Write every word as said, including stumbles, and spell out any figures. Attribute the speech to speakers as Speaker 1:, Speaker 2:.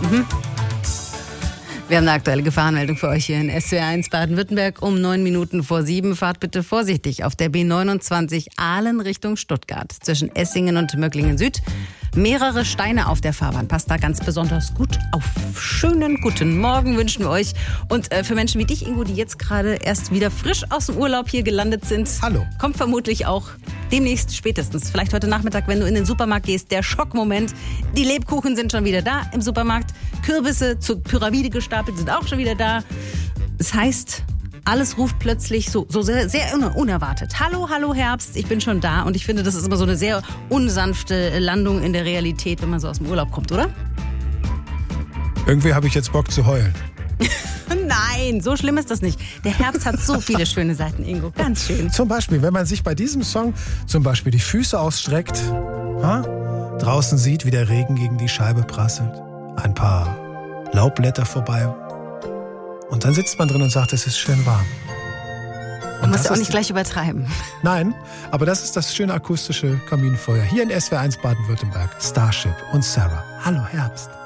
Speaker 1: Mhm. Wir haben eine aktuelle Gefahrenmeldung für euch hier in S W R eins Baden-Württemberg um neun Minuten vor sieben. Fahrt bitte vorsichtig auf der B neunundzwanzig Aalen Richtung Stuttgart zwischen Essingen und Möcklingen Süd. Mehrere Steine auf der Fahrbahn. Passt da ganz besonders gut auf. Schönen guten Morgen wünschen wir euch. Und äh, für Menschen wie dich, Ingo, die jetzt gerade erst wieder frisch aus dem Urlaub hier gelandet sind.
Speaker 2: Hallo.
Speaker 1: Kommt vermutlich auch demnächst spätestens. Vielleicht heute Nachmittag, wenn du in den Supermarkt gehst. Der Schockmoment. Die Lebkuchen sind schon wieder da im Supermarkt. Kürbisse zur Pyramide gestapelt sind auch schon wieder da. Das heißt, alles ruft plötzlich so, so sehr, sehr unerwartet. Hallo, hallo Herbst, ich bin schon da. Und ich finde, das ist immer so eine sehr unsanfte Landung in der Realität, wenn man so aus dem Urlaub kommt, oder?
Speaker 2: Irgendwie habe ich jetzt Bock zu heulen.
Speaker 1: Nein, so schlimm ist das nicht. Der Herbst hat so viele schöne Seiten, Ingo. Ganz schön.
Speaker 2: Zum Beispiel, wenn man sich bei diesem Song zum Beispiel die Füße ausstreckt, ha? Draußen sieht, wie der Regen gegen die Scheibe prasselt, ein paar Laubblätter vorbei. Und dann sitzt man drin und sagt, es ist schön warm.
Speaker 1: Und du musst ja auch nicht gleich übertreiben.
Speaker 2: Nein, aber das ist das schöne akustische Kaminfeuer. Hier in S W R eins Baden-Württemberg. Starship und Sarah. Hallo Herbst.